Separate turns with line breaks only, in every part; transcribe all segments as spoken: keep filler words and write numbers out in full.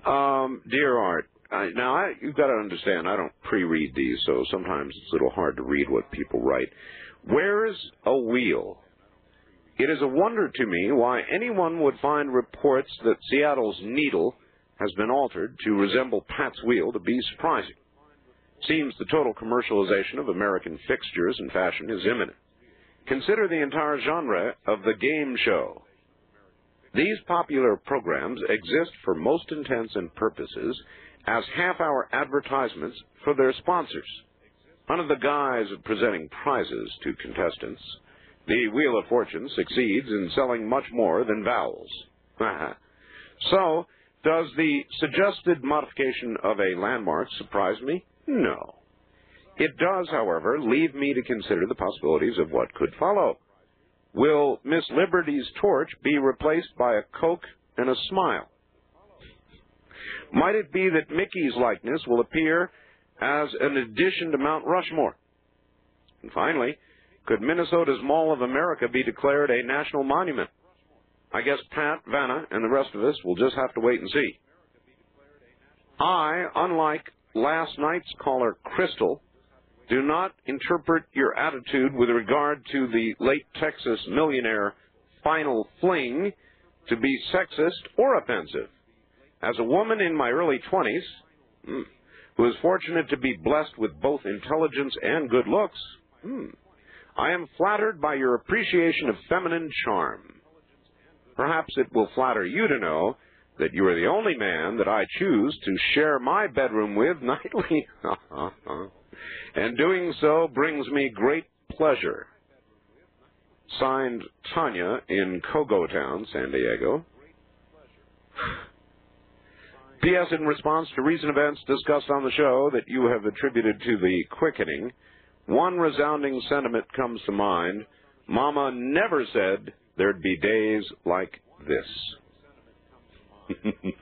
Um, dear Art, I, now I, you've got to understand, I don't pre-read these, so sometimes it's a little hard to read what people write. Where's a wheel? It is a wonder to me why anyone would find reports that Seattle's needle has been altered to resemble Pat's wheel to be surprising. Seems the total commercialization of American fixtures and fashion is imminent. Consider the entire genre of the game show. These popular programs exist for most intents and purposes as half-hour advertisements for their sponsors. Under the guise of presenting prizes to contestants, the Wheel of Fortune succeeds in selling much more than vowels. So, does the suggested modification of a landmark surprise me? No. It does, however, leave me to consider the possibilities of what could follow. Will Miss Liberty's torch be replaced by a Coke and a smile? Might it be that Mickey's likeness will appear as an addition to Mount Rushmore? And finally, could Minnesota's Mall of America be declared a national monument? I guess Pat, Vanna, and the rest of us will just have to wait and see. I, unlike last night's caller, Crystal, do not interpret your attitude with regard to the late Texas millionaire final fling to be sexist or offensive. As a woman in my early twenties, who is fortunate to be blessed with both intelligence and good looks, I am flattered by your appreciation of feminine charm. Perhaps it will flatter you to know that you are the only man that I choose to share my bedroom with nightly. And doing so brings me great pleasure. Signed, Tanya in Cogo Town, San Diego. P S. In response to recent events discussed on the show that you have attributed to the quickening, one resounding sentiment comes to mind. Mama never said there'd be days like this.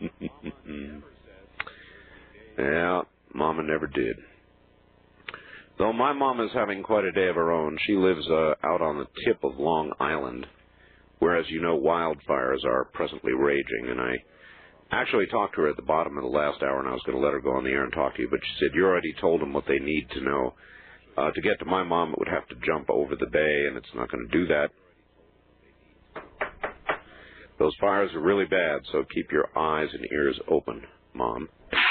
Yeah, Mama never did. Though my mom is having quite a day of her own, she lives uh, out on the tip of Long Island, where, as you know, wildfires are presently raging. And I actually talked to her at the bottom of the last hour, and I was going to let her go on the air and talk to you, but she said, you already told them what they need to know. Uh, to get to my mom, it would have to jump over the bay, and it's not going to do that. Those fires are really bad, so keep your eyes and ears open, Mom.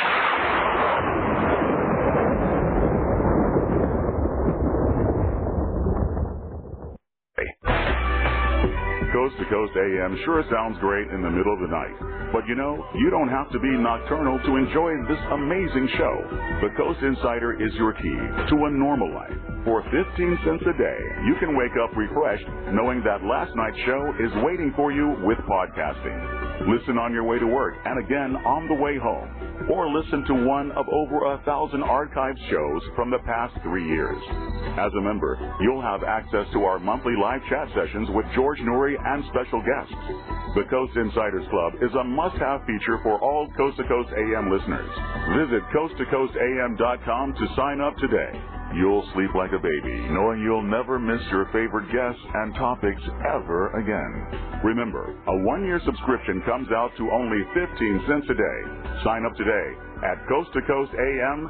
Coast to Coast A M sure sounds great in the middle of the night. But you know, you don't have to be nocturnal to enjoy this amazing show. The Coast Insider is your key to a normal life. For fifteen cents a day, you can wake up refreshed knowing that last night's show is waiting for you with podcasting. Listen on your way to work and again on the way home. Or listen to one of over a thousand archived shows from the past three years. As a member, you'll have access to our monthly live chat sessions with George Noory and special guests. The Coast Insiders Club is a must-have feature for all Coast to Coast A M listeners. Visit coast to coast A M dot com to sign up today. You'll sleep like a baby, knowing you'll never miss your favorite guests and topics ever again. Remember, a one-year subscription comes out to only fifteen cents a day. Sign up today at coast to coast A M